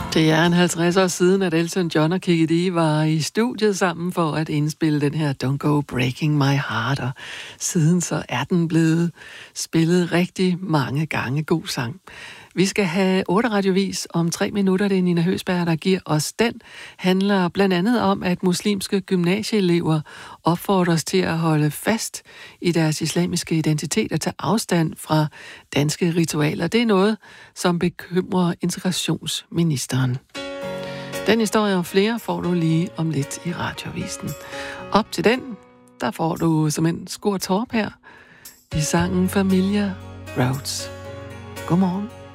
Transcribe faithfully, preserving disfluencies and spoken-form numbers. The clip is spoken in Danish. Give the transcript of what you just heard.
Det er en halvtreds år siden, at Elton John og Kiki Dee var i studiet sammen for at indspille den her Don't Go Breaking My Heart, og siden så er den blevet spillet rigtig mange gange. God sang. Vi skal have otte radiovis om tre minutter. Det er Nina Høsberg, der giver os den. Handler blandt andet om, at muslimske gymnasieelever opfordres til at holde fast i deres islamiske identitet og tage afstand fra danske ritualer. Det er noget, som bekymrer integrationsministeren. Den historie og flere får du lige om lidt i radiovisen. Op til den, der får du som en Skor Torp her i sangen Familia Roads. Godmorgen.